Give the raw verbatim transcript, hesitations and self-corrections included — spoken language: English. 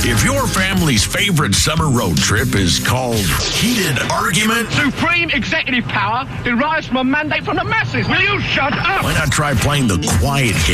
If your family's favorite summer road trip is called heated argument, supreme executive power derives from a mandate from the masses. Will you shut up? why not try playing the quiet game?